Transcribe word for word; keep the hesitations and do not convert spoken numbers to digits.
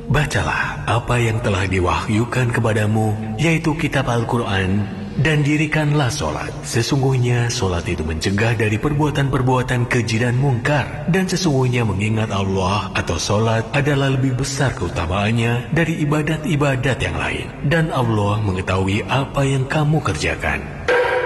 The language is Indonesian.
Bacalah apa yang telah diwahyukan kepadamu, yaitu kitab Al-Quran, dan dirikanlah solat. Sesungguhnya solat itu mencegah dari perbuatan-perbuatan keji dan mungkar. Dan sesungguhnya mengingat Allah atau solat adalah lebih besar keutamaannya dari ibadat-ibadat yang lain. Dan Allah mengetahui apa yang kamu kerjakan.